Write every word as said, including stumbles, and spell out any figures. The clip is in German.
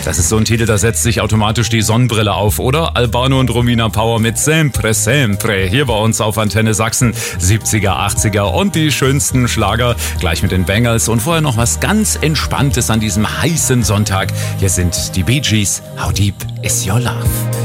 Das ist so ein Titel, da setzt sich automatisch die Sonnenbrille auf, oder? Albano und Romina Power mit Sempre, Sempre. Hier bei uns auf Antenne Sachsen. siebziger, achtziger und die schönsten Schlager. Gleich mit den Bangles und vorher noch was ganz Entspanntes an diesem heißen Sonntag. Hier sind die Bee Gees. How deep is your love?